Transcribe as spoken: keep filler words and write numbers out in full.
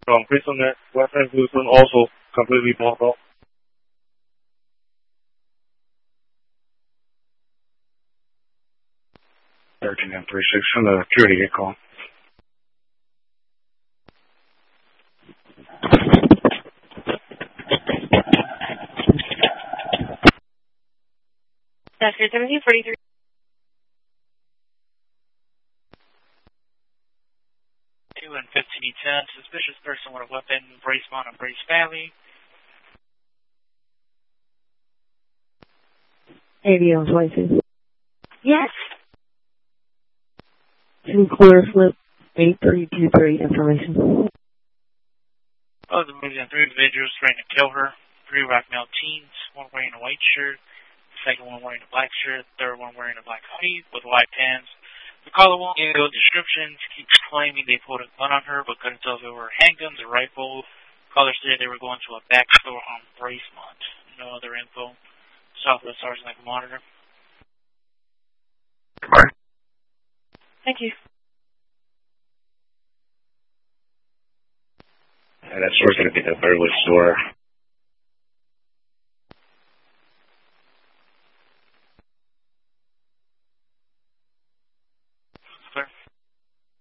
From Crystal Net, West End Houston also completely blocked off. thirteen and three six from the security get call. That's your seventeen forty-three. two and fifteen ten, suspicious person with a weapon, Bracemont and Brace Valley. Avion voices. Yes. Sinclair Flip eight three two three information. Oh, the movie on three individuals trying to kill her. Three black male teens, one wearing a white shirt, second one wearing a black shirt, third one wearing a black hoodie with white pants. The caller won't give descriptions, keeps claiming they pulled a gun on her, but couldn't tell if it were handguns or rifle. Caller said they were going to a back store on Bracemont. No other info. Southwest Sergeant like a monitor. Thank you. And that store's going to be the Burwood store.